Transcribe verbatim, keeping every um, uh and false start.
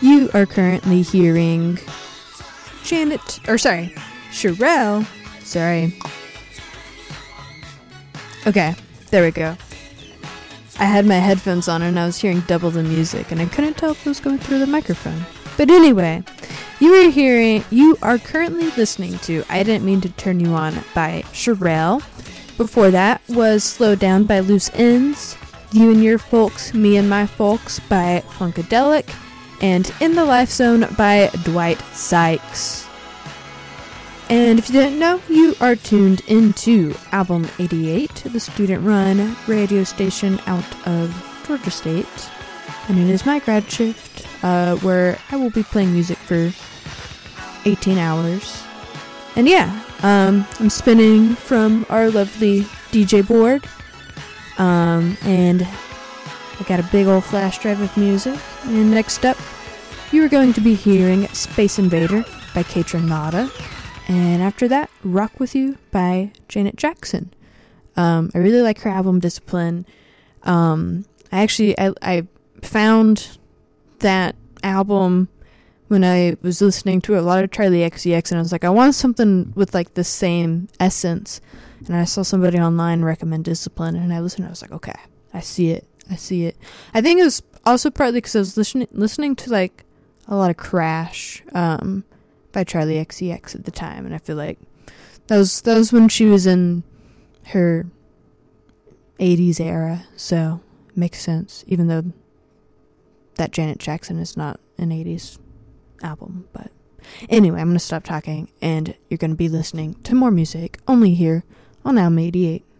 You are currently hearing Janet, or sorry, Cherrelle. Sorry. Okay, there we go. I had my headphones on and I was hearing double the music and I couldn't tell if it was going through the microphone. But anyway, you are hearing, you are currently listening to I Didn't Mean to Turn You On by Cherrelle. Before that was Slow Down by Loose Ends, You and Your Folks, Me and My Folks by Funkadelic, and In the Life Zone by Dwight Sykes. And if you didn't know, you are tuned into Album eighty-eight, the student-run radio station out of Georgia State. And it is my grad shift, uh, where I will be playing music for eighteen hours. And yeah, um, I'm spinning from our lovely D J board. Um, and I got a big old flash drive of music. And next up, you are going to be hearing Space Invader by Kaytranada. And after that, Rock With You by Janet Jackson. Um, I really like her album Discipline. Um, I actually, I, I found that album when I was listening to a lot of Charlie X C X, and I was like, I want something with like the same essence. And I saw somebody online recommend Discipline, and I listened, and I was like, okay, I see it. I see it. I think it was also partly because I was listening, listening to like a lot of Crash, um, by Charlie X C X at the time, and I feel like that was that was when she was in her eighties era, so it makes sense, even though that Janet Jackson is not an eighties album. But anyway, I'm going to stop talking, and you're going to be listening to more music only here on Album eighty-eight.